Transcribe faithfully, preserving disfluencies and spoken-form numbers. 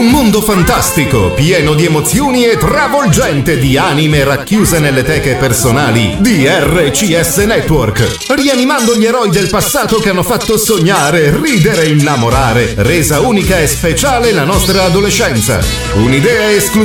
Un mondo fantastico, pieno di emozioni e travolgente di anime racchiuse nelle teche personali di R C S Network, rianimando gli eroi del passato che hanno fatto sognare, ridere e innamorare, resa unica e speciale la nostra adolescenza. Un'idea esclusiva